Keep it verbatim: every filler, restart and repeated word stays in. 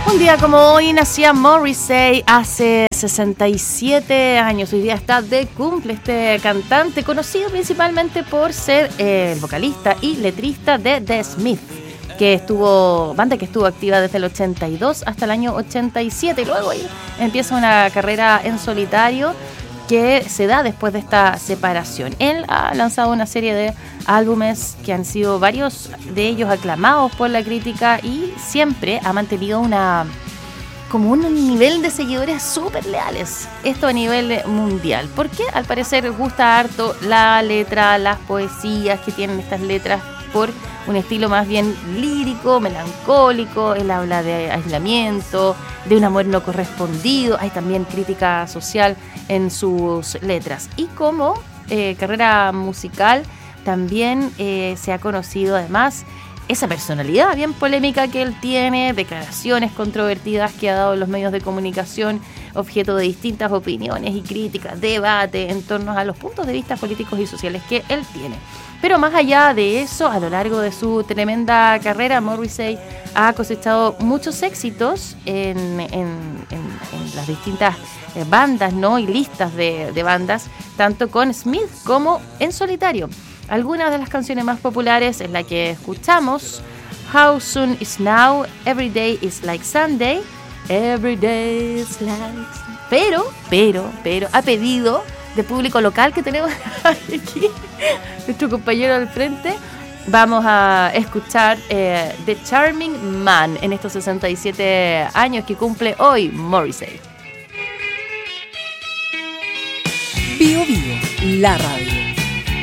Un día como hoy nacía Morrissey hace sesenta y siete años. Hoy día está de cumple este cantante, conocido principalmente por ser eh, el vocalista y letrista de The Smiths, que estuvo, banda que estuvo activa desde el ochenta y dos hasta el año ochenta y siete, y luego ahí empieza una carrera en solitario que se da después de esta separación. Él ha lanzado una serie de álbumes que han sido varios de ellos aclamados por la crítica y siempre ha mantenido una como un nivel de seguidores súper leales. Esto a nivel mundial. Porque al parecer gusta harto la letra, las poesías que tienen estas letras por un estilo más bien lírico, melancólico. Él habla de aislamiento, de un amor no correspondido. Hay también crítica social en sus letras. Y como eh, carrera musical también eh, se ha conocido además esa personalidad bien polémica que él tiene, declaraciones controvertidas que ha dado en los medios de comunicación, objeto de distintas opiniones y críticas, debate en torno a los puntos de vista políticos y sociales que él tiene. Pero más allá de eso, a lo largo de su tremenda carrera, Morrissey ha cosechado muchos éxitos en, en, en, en las distintas bandas, ¿no? Y listas de, de bandas, tanto con Smith como en solitario. Algunas de las canciones más populares es la que escuchamos: How Soon Is Now, Every Day Is Like Sunday, Every Day Is Like... Pero, pero, pero, a pedido de público local que tenemos aquí, nuestro compañero al frente, vamos a escuchar eh, The Charming Man en estos sesenta y siete años que cumple hoy Morrissey. Bio Bio, la radio.